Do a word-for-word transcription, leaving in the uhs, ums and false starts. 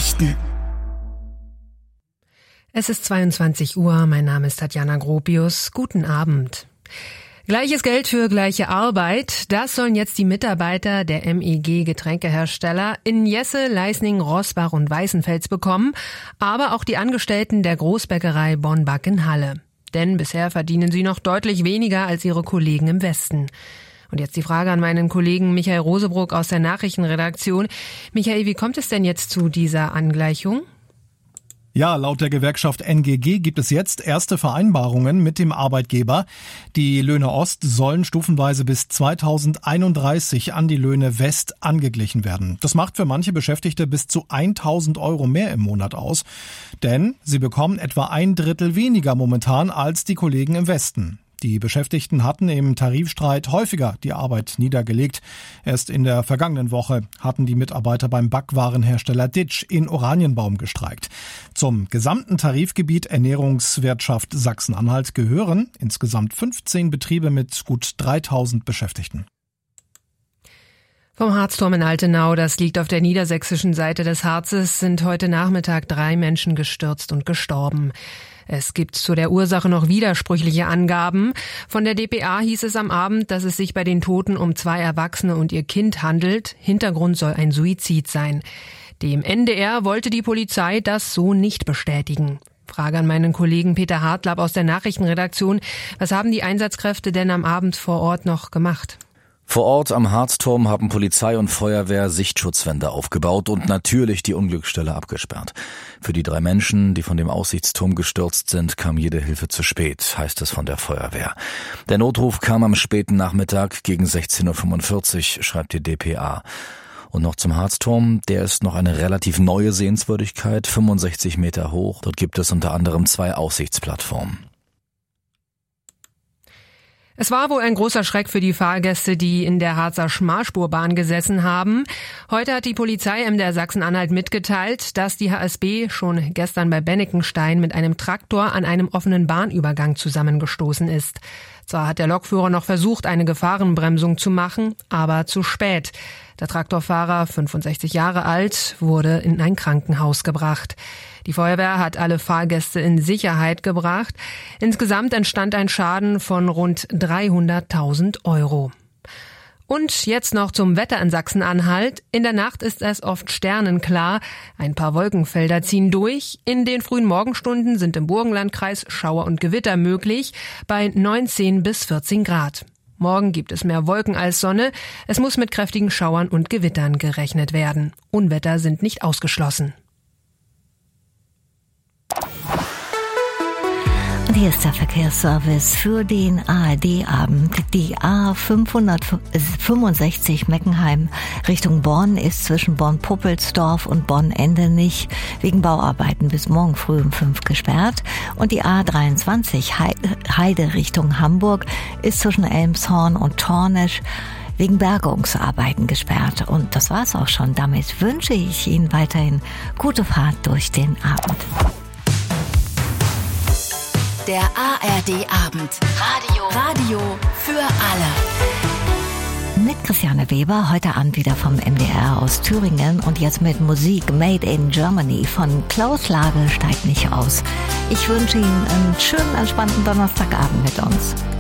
Nachrichten. Es ist zweiundzwanzig Uhr, mein Name ist Tatjana Gropius. Guten Abend. Gleiches Geld für gleiche Arbeit, das sollen jetzt die Mitarbeiter der M E G-Getränkehersteller in Jesse, Leisning, Roßbach und Weißenfels bekommen, aber auch die Angestellten der Großbäckerei Bonn-Back in Halle. Denn bisher verdienen sie noch deutlich weniger als ihre Kollegen im Westen. Und jetzt die Frage an meinen Kollegen Michael Rosebruck aus der Nachrichtenredaktion. Michael, wie kommt es denn jetzt zu dieser Angleichung? Ja, laut der Gewerkschaft N G G gibt es jetzt erste Vereinbarungen mit dem Arbeitgeber. Die Löhne Ost sollen stufenweise bis zweitausendeinunddreißig an die Löhne West angeglichen werden. Das macht für manche Beschäftigte bis zu tausend Euro mehr im Monat aus. Denn sie bekommen etwa ein Drittel weniger momentan als die Kollegen im Westen. Die Beschäftigten hatten im Tarifstreit häufiger die Arbeit niedergelegt. Erst in der vergangenen Woche hatten die Mitarbeiter beim Backwarenhersteller Ditsch in Oranienbaum gestreikt. Zum gesamten Tarifgebiet Ernährungswirtschaft Sachsen-Anhalt gehören insgesamt fünfzehn Betriebe mit gut dreitausend Beschäftigten. Vom Harzturm in Altenau, das liegt auf der niedersächsischen Seite des Harzes, sind heute Nachmittag drei Menschen gestürzt und gestorben. Es gibt zu der Ursache noch widersprüchliche Angaben. Von der D P A hieß es am Abend, dass es sich bei den Toten um zwei Erwachsene und ihr Kind handelt. Hintergrund soll ein Suizid sein. Dem N D R wollte die Polizei das so nicht bestätigen. Frage an meinen Kollegen Peter Hartlapp aus der Nachrichtenredaktion. Was haben die Einsatzkräfte denn am Abend vor Ort noch gemacht? Vor Ort am Harzturm haben Polizei und Feuerwehr Sichtschutzwände aufgebaut und natürlich die Unglücksstelle abgesperrt. Für die drei Menschen, die von dem Aussichtsturm gestürzt sind, kam jede Hilfe zu spät, heißt es von der Feuerwehr. Der Notruf kam am späten Nachmittag gegen sechzehn Uhr fünfundvierzig, schreibt die D P A. Und noch zum Harzturm, der ist noch eine relativ neue Sehenswürdigkeit, fünfundsechzig Meter hoch. Dort gibt es unter anderem zwei Aussichtsplattformen. Es war wohl ein großer Schreck für die Fahrgäste, die in der Harzer Schmalspurbahn gesessen haben. Heute hat die Polizei M D R Sachsen-Anhalt mitgeteilt, dass die H S B schon gestern bei Bennekenstein mit einem Traktor an einem offenen Bahnübergang zusammengestoßen ist. Zwar hat der Lokführer noch versucht, eine Gefahrenbremsung zu machen, aber zu spät. Der Traktorfahrer, fünfundsechzig Jahre alt, wurde in ein Krankenhaus gebracht. Die Feuerwehr hat alle Fahrgäste in Sicherheit gebracht. Insgesamt entstand ein Schaden von rund dreihunderttausend Euro. Und jetzt noch zum Wetter in Sachsen-Anhalt. In der Nacht ist es oft sternenklar. Ein paar Wolkenfelder ziehen durch. In den frühen Morgenstunden sind im Burgenlandkreis Schauer und Gewitter möglich, bei neunzehn bis vierzehn Grad. Morgen gibt es mehr Wolken als Sonne. Es muss mit kräftigen Schauern und Gewittern gerechnet werden. Unwetter sind nicht ausgeschlossen. Und hier ist der Verkehrsservice für den A R D-Abend. Die A fünfhundertfünfundsechzig Meckenheim Richtung Bonn ist zwischen Bonn-Puppelsdorf und Bonn-Endenich wegen Bauarbeiten bis morgen früh um fünf gesperrt. Und die A dreiundzwanzig Heide Richtung Hamburg ist zwischen Elmshorn und Tornisch wegen Bergungsarbeiten gesperrt. Und das war's auch schon. Damit wünsche ich Ihnen weiterhin gute Fahrt durch den Abend. Der A R D-Abend. Radio. Radio für alle. Mit Christiane Weber, heute Abend wieder vom M D R aus Thüringen und jetzt mit Musik Made in Germany von Klaus Lage steigt nicht aus. Ich wünsche Ihnen einen schönen, entspannten Donnerstagabend mit uns.